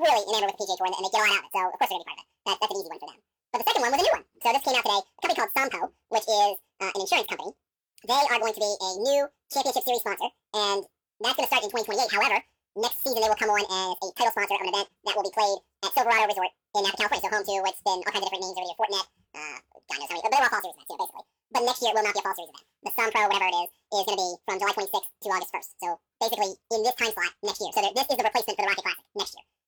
really enamored with the PGA Tour and they get a lot out of it. So of course they're going to be part of it. That's an easy one for them. But the second one was a new one. So this came out today. A company called Sompo, which is an insurance company. They are going to be a new championship series sponsor, and that's going to start in 2028. However, next season they will come on as a title sponsor of an event that will be played at Silverado Resort in Napa, California. So home to what's been all kinds of different names over the year. Fortinet, God knows how many, but they're all fall series events, basically. But next year it will not be a fall series event. The Sun Pro, whatever it is going to be from July 26th to August 1st. So basically in this time slot next year. So this is the replacement for the Rocket Classic next year.